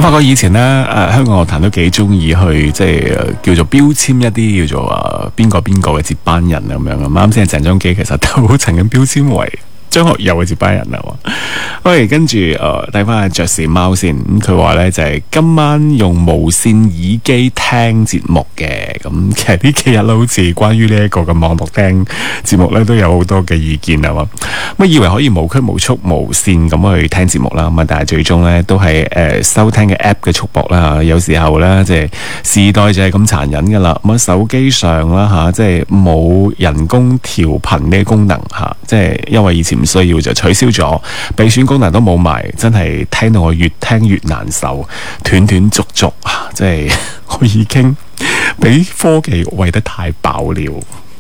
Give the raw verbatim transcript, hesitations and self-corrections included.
我發覺以前咧，誒、呃、香港樂壇都幾中意去即係、呃、叫做標籤一啲叫做誒邊個邊個嘅接班人咁樣。咁啱先係鄭中基，其實都曾經標籤為張學友嘅接班人啦。喂，跟住誒睇翻阿爵士貓先，咁佢話咧就係、是、今晚用無線耳機聽節目嘅。咁其實呢幾日咧，好似關於呢一個嘅網絡聽節目咧，都有好多嘅意見啊嘛。咁以為可以無拘無束、無線咁去聽節目啦，咁啊，但係最終咧都係誒、呃、收聽嘅 app 嘅束縛啦。有時候咧，即係時代就係咁殘忍噶啦。咁啊，手機上啦嚇，即係冇人工調頻呢個功能嚇，即係因為以前唔需要就取消咗，備選功能都冇埋，真係聽到我越聽越難受，斷斷續續啊！即係我已經俾科技餵得太飽了。